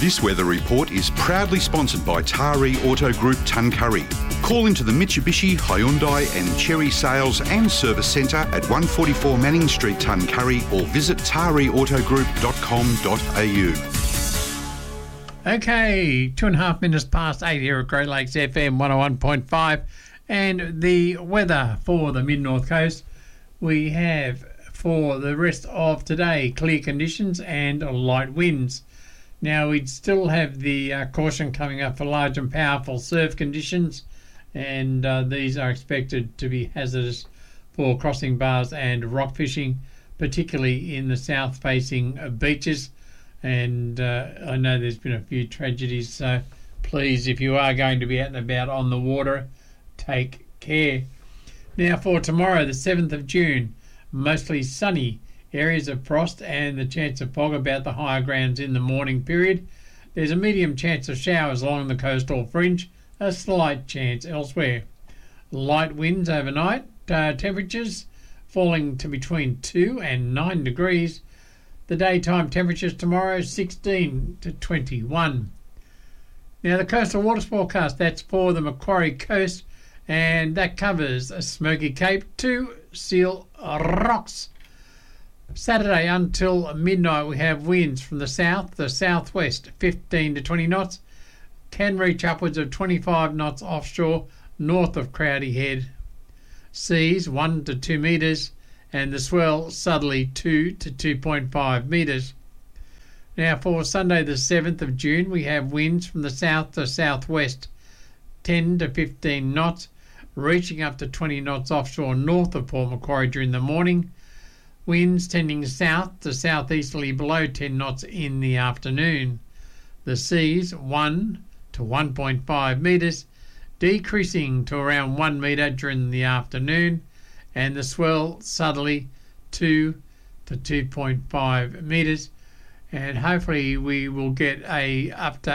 This weather report is proudly sponsored by Taree Auto Group Tuncurry. Call into the Mitsubishi, Hyundai and Chery Sales and Service Centre at 144 Manning Street, Tuncurry, or visit tareautogroup.com.au. Okay, 2.5 minutes past 8 here at Great Lakes FM 101.5. And the weather for the mid-north coast, we have for the rest of today clear conditions and light winds. Now, we'd still have the caution coming up for large and powerful surf conditions, and these are expected to be hazardous for crossing bars and rock fishing, particularly in the south-facing beaches. And I know there's been a few tragedies, so please, if you are going to be out and about on the water, take care. Now, for tomorrow, the 7th of June, mostly sunny. Areas of frost and the chance of fog about the higher grounds in the morning period. There's a medium chance of showers along the coastal fringe, a slight chance elsewhere. Light winds overnight, temperatures falling to between 2 and 9 degrees. The daytime temperatures tomorrow 16 to 21. Now, the coastal waters forecast, that's for the Macquarie Coast, and that covers Smoky Cape to Seal Rocks. Saturday until midnight we have winds from the south, the southwest, 15 to 20 knots, can reach upwards of 25 knots offshore north of Crowdy Head. Seas 1 to 2 metres and the swell southerly 2 to 2.5 metres. Now, for Sunday the 7th of June we have winds from the south to southwest, 10 to 15 knots, reaching up to 20 knots offshore north of Port Macquarie during the morning. Winds tending south to southeasterly below 10 knots in the afternoon. The seas 1 to 1.5 metres, decreasing to around 1 metre during the afternoon, and the swell southerly 2 to 2.5 metres. And hopefully we will get an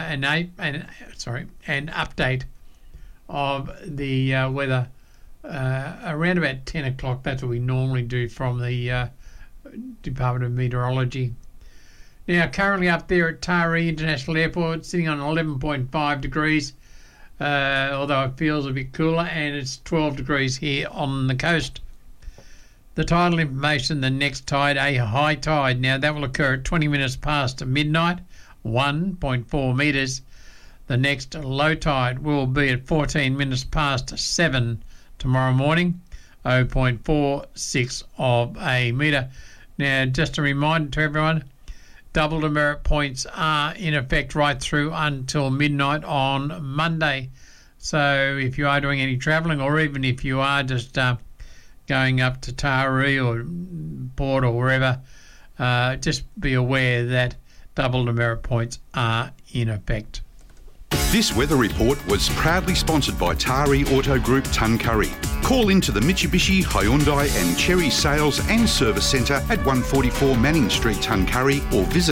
update of the weather around about 10 o'clock. That's what we normally do from the Department of Meteorology. Now, currently up there at Taree International Airport, sitting on 11.5 degrees, although it feels a bit cooler, and it's 12 degrees here on the coast. The tidal information, the next tide, a high tide. Now, that will occur at 20 minutes past midnight, 1.4 metres. The next low tide will be at 14 minutes past 7 tomorrow morning, 0.46 of a metre. Now, just a reminder to everyone, double demerit points are in effect right through until midnight on Monday. So if you are doing any travelling, or even if you are just going up to Taree or Port or wherever, just be aware that double demerit points are in effect. This weather report was proudly sponsored by Taree Auto Group Tuncurry. Call into the Mitsubishi, Hyundai and Chery Sales and Service Centre at 144 Manning Street, Tuncurry, or visit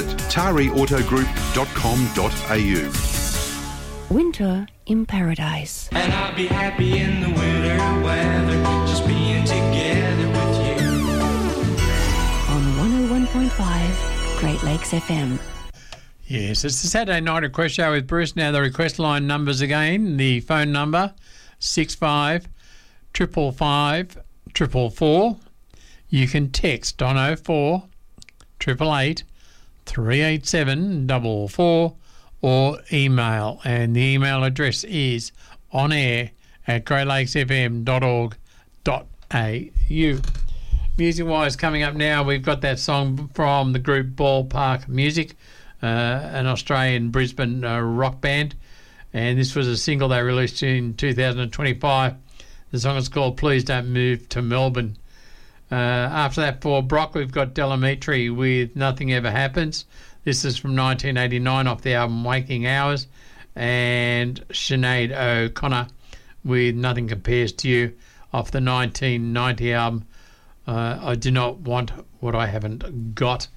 tareautogroup.com.au. Winter in Paradise. And I'll be happy in the winter weather, just being together with you. On 101.5 Great Lakes FM. Yes, it's the Saturday Night Request Show with Bruce. Now the request line numbers again. The phone number 65 555 444. You can text on 04 888 387 444 or email, and the email address is onair@greatlakesfm.org.au. Music-wise, coming up now, we've got that song from the group Ballpark Music, an Australian Brisbane rock band, and this was a single they released in 2025. The song is called Please Don't Move to Melbourne. After that, for Brock, we've got Delamitri with Nothing Ever Happens. This is from 1989 off the album Waking Hours, and Sinead O'Connor with Nothing Compares to You off the 1990 album I Do Not Want What I Haven't Got.